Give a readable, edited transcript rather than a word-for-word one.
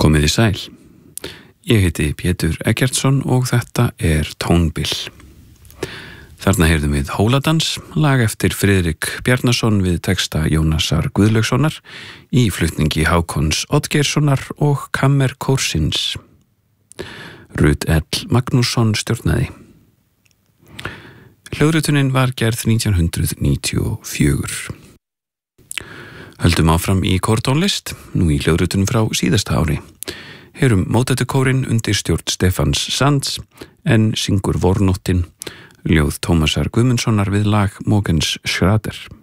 Komiði sæl. Ég heiti Pétur Eggertsson og þetta Tónbil. Þarna heyrðum við Hóladans, lag eftir Friðrik Bjarnason við texta Jónasar Guðlaugssonar í flutningi Hákons Oddgeirssonar og Kammerkórsins. Rut L. Magnússon stjórnaði. Hljóðritunin var gerð 1994. Höldum áfram í kórtónlist, nú í hljóðritunum frá síðasta ári. Heyrum mótettukórinn undir stjórn Stefans Sands, en syngur Vornóttin, ljóð Tómasar Guðmundssonar við lag Mogens Schrader.